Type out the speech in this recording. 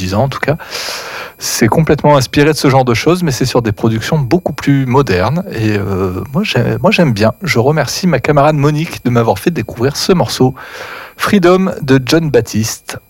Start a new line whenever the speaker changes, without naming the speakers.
10 ans en tout cas. C'est complètement inspiré de ce genre de choses, mais c'est sur des productions beaucoup plus modernes. Et moi, j'aime bien. Je remercie ma camarade Monique de m'avoir fait découvrir ce morceau. Freedom de John Baptiste.